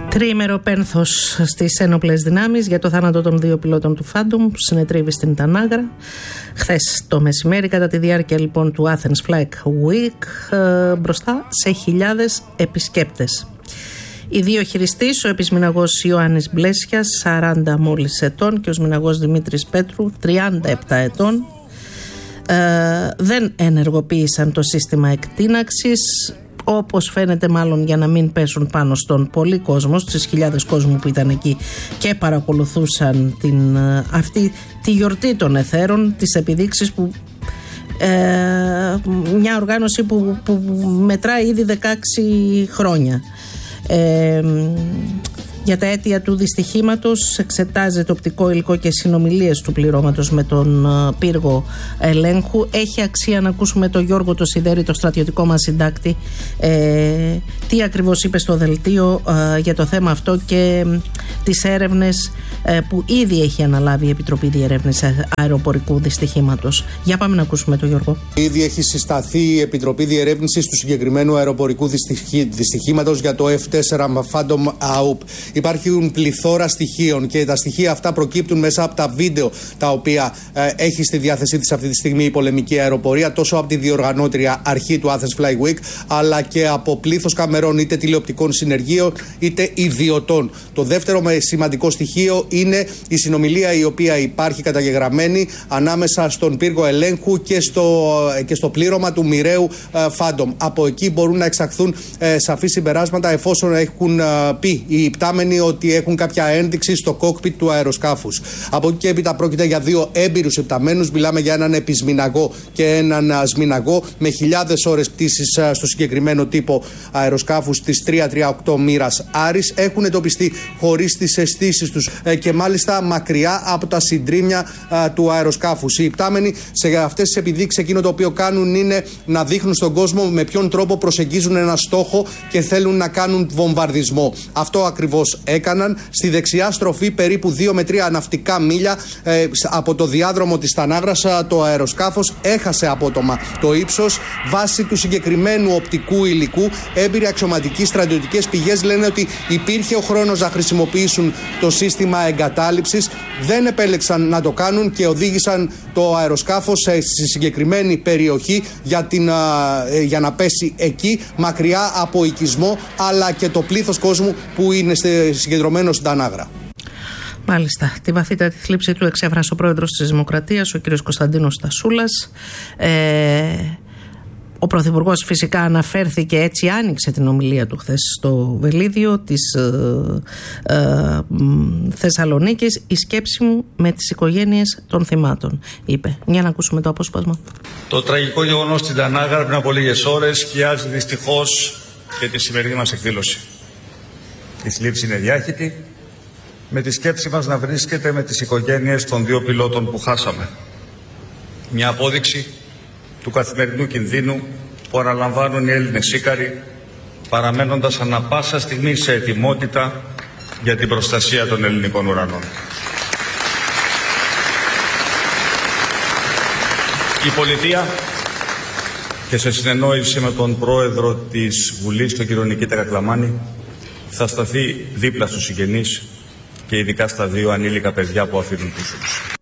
Τριήμερο πένθος στις ένοπλες δυνάμεις για το θάνατο των 2 πιλότων του Phantom που συνετρίβει στην Τανάγρα χθες το μεσημέρι, κατά τη διάρκεια λοιπόν του Athens Flag Week, μπροστά σε χιλιάδες επισκέπτες. Οι δύο χειριστείς, ο επισμηναγός Ιωάννης Μπλέσιας, 40 μόλις ετών, και ο σμηναγός Δημήτρης Πέτρου, 37 ετών, δεν ενεργοποίησαν το σύστημα εκτείναξης, όπως φαίνεται μάλλον για να μην πέσουν πάνω στον πολύ κόσμο, στις χιλιάδες κόσμου που ήταν εκεί και παρακολουθούσαν αυτή τη γιορτή των εθέρων, τις επιδείξεις που μια οργάνωση που μετράει ήδη 16 χρόνια. Για τα αίτια του δυστυχήματος εξετάζει το οπτικό υλικό και συνομιλίες του πληρώματος με τον πύργο ελέγχου. Έχει αξία να ακούσουμε τον Γιώργο το Σιδέρη, το στρατιωτικό μας συντάκτη, τι ακριβώς είπε στο δελτίο για το θέμα αυτό και τις έρευνες που ήδη έχει αναλάβει η Επιτροπή Διερεύνησης Αεροπορικού Δυστυχήματος. Για πάμε να ακούσουμε τον Γιώργο. Ήδη έχει συσταθεί η Επιτροπή Διερεύνησης του συγκεκριμένου αεροπορικού δυστυχήματος για το F4 Phantom AUP. Υπάρχουν πληθώρα στοιχείων και τα στοιχεία αυτά προκύπτουν μέσα από τα βίντεο τα οποία έχει στη διάθεσή της αυτή τη στιγμή η πολεμική αεροπορία, τόσο από τη διοργανώτρια αρχή του Athens Fly Week, αλλά και από πλήθος καμερών, είτε τηλεοπτικών συνεργείων είτε ιδιωτών. Το δεύτερο σημαντικό στοιχείο είναι η συνομιλία η οποία υπάρχει καταγεγραμμένη ανάμεσα στον πύργο ελέγχου και στο πλήρωμα του μοιραίου Phantom. Από εκεί μπορούν να εξαχθούν σαφή συμπεράσματα, εφόσον έχουν πει οι υπτάμενοι ότι έχουν κάποια ένδειξη στο κόκπιτ του αεροσκάφους. Από εκεί και έπειτα πρόκειται για 2 έμπειρους υπταμένους. Μιλάμε για έναν επισμηναγό και έναν σμηναγό με χιλιάδες ώρες πτήσης στο συγκεκριμένο τύπο αεροσκάφους της 338 μοίρας Άρης. Έχουν εντοπιστεί χωρίς τις αισθήσεις τους και μάλιστα μακριά από τα συντρίμμια του αεροσκάφους. Οι υπτάμενοι σε αυτές τις επιδείξεις εκείνο το οποίο κάνουν είναι να δείχνουν στον κόσμο με ποιον τρόπο προσεγγίζουν ένα στόχο και θέλουν να κάνουν βομβαρδισμό. Αυτό ακριβώς έκαναν. Στη δεξιά στροφή, περίπου 2 με 3 ναυτικά μίλια από το διάδρομο της Τανάγρας, το αεροσκάφος έχασε απότομα το ύψος βάσει του συγκεκριμένου οπτικού υλικού. Έμπειροι αξιωματικοί στρατιωτικές πηγές λένε ότι υπήρχε ο χρόνος να χρησιμοποιήσουν το σύστημα εγκατάλειψης. Δεν επέλεξαν να το κάνουν και οδήγησαν το αεροσκάφος στη συγκεκριμένη περιοχή για να πέσει εκεί, μακριά από οικισμό αλλά και το πλήθος κόσμου που είναι συγκεντρωμένο στην Τανάγρα. Μάλιστα. Τη βαθύτατη θλίψη του εξέφρασε ο πρόεδρος της Δημοκρατίας, ο κ. Κωνσταντίνος Στασούλας. Ο Πρωθυπουργός φυσικά αναφέρθηκε, έτσι άνοιξε την ομιλία του χθες στο Βελίδιο της Θεσσαλονίκης, η σκέψη μου με τις οικογένειες των θυμάτων, είπε. Για να ακούσουμε το απόσπασμα. Το τραγικό γεγονός στην Τανάγρα πριν από λίγες ώρες σκιάζει δυστυχώς και τη σημερινή μας εκδήλωση. Η θλίψη είναι διάχυτη, με τη σκέψη μας να βρίσκεται με τις οικογένειες των 2 πιλότων που χάσαμε. Μια απόδειξη του καθημερινού κινδύνου που αναλαμβάνουν οι Έλληνες σύκαροι, παραμένοντας ανα πάσα στιγμή σε ετοιμότητα για την προστασία των ελληνικών ουρανών. Η πολιτεία, και σε συνεννόηση με τον πρόεδρο της Βουλής, τον κύριο Νικήτα Κακλαμάνη, θα σταθεί δίπλα στους συγγενείς και ειδικά στα 2 ανήλικα παιδιά που αφήνουν πίσω τους.